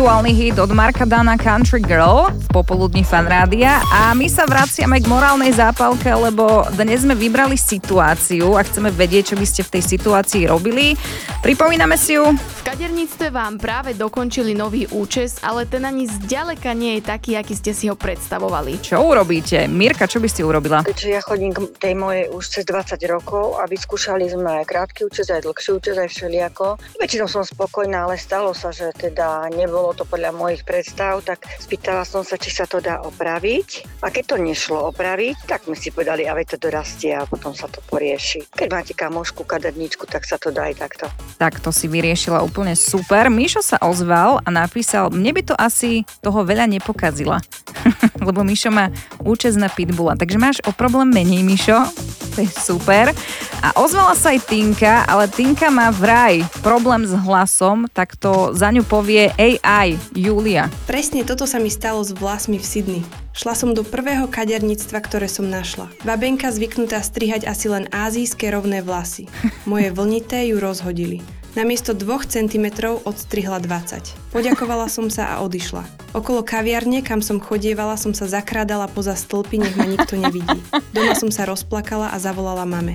Aktuálny hit od Marka Dana Country Girl v popoludní Fan Rádia a my sa vraciame k morálnej zápalke, lebo dnes sme vybrali situáciu a chceme vedieť, čo by ste v tej situácii robili. Pripomíname si ju. V kaderníctve vám práve dokončili nový účes, ale ten ani zďaleka nie je taký, aký ste si ho predstavovali. Čo urobíte? Mirka, čo by ste urobila? Keďže ja chodím k tej mojej už cez 20 rokov a vyskúšali sme aj krátky účes, aj dlhší účes, aj všelijako. Väčšinou som spokojná, ale stalo sa, že teda nebolo to podľa mojich predstav, tak spýtala som sa, či sa to dá opraviť. A keď to nešlo opraviť, tak mi si povedali, a veď to dorastie a potom sa to porieši. Keď máte kamošku, kaderníčku, tak sa to dá aj takto. Tak to si vyriešila úplne super. Mišo sa ozval a napísal, mne by to asi toho veľa nepokazila. Lebo Mišo má účes na pitbulla, takže máš o problém menej, Mišo. To je super. A ozvala sa aj Tinka, ale Tinka má vraj problém s hlasom, tak to za ňu povie AI, Julia. Presne toto sa mi stalo s vlasmi v Sydney. Šla som do prvého kaderníctva, ktoré som našla. Babenka zvyknutá strihať asi len ázijské rovné vlasy. Moje vlnité ju rozhodili. Namiesto 2 cm odstrihla 20. Poďakovala som sa a odišla. Okolo kaviarne, kam som chodievala, som sa zakrádala poza stĺpy, nech ma nikto nevidí. Doma som sa rozplakala a zavolala mame.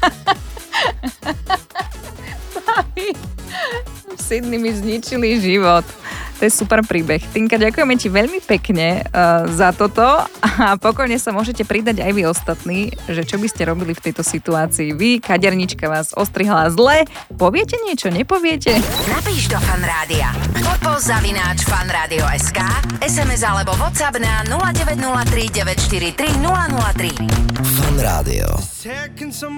V Sydney mi zničili život. To je super príbeh. Tinka, ďakujeme ti veľmi pekne za toto a pokojne sa môžete pridať aj vy ostatní, že čo by ste robili v tejto situácii. Vy, kadernička vás ostrihla zle, poviete niečo, nepoviete? Napíš do Fan Rádia. @fanradio.sk, SMS alebo WhatsApp na 0903 943 003. Fan Rádio.